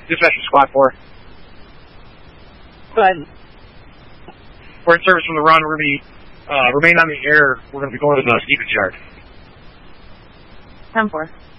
Dispatcher Squad 4. Go ahead. We're in service from the run. We're going to be, remain on the air. We're going to be going to the Stevens Yard. 10-4.